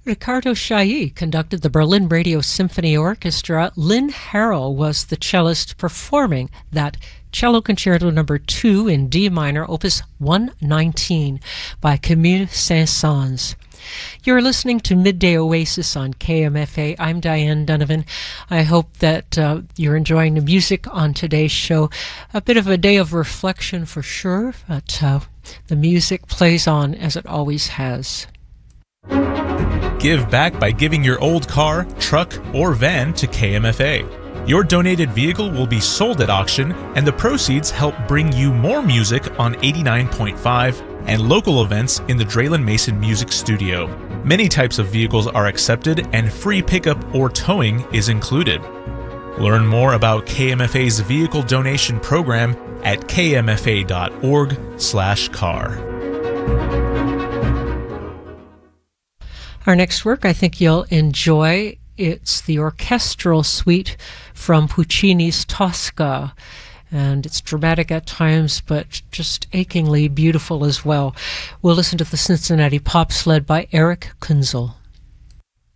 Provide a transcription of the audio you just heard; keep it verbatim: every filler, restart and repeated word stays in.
Riccardo Chailly conducted the Berlin Radio Symphony Orchestra. Lynn Harrell was the cellist performing that Cello Concerto Number two in D minor, Opus one nineteen by Camille Saint-Saëns. You're listening to Midday Oasis on K M F A. I'm Diane Donovan. I hope that uh, you're enjoying the music on today's show. A bit of a day of reflection for sure, but uh, the music plays on as it always has. Give back by giving your old car, truck, or van to K M F A. Your donated vehicle will be sold at auction, and the proceeds help bring you more music on eighty-nine point five and local events in the Draylen Mason Music Studio. Many types of vehicles are accepted, and free pickup or towing is included. Learn more about K M F A's vehicle donation program at k m f a dot org slash car. Our next work I think you'll enjoy. It's the orchestral suite from Puccini's Tosca, and it's dramatic at times, but just achingly beautiful as well. We'll listen to the Cincinnati Pops led by Eric Kunzel.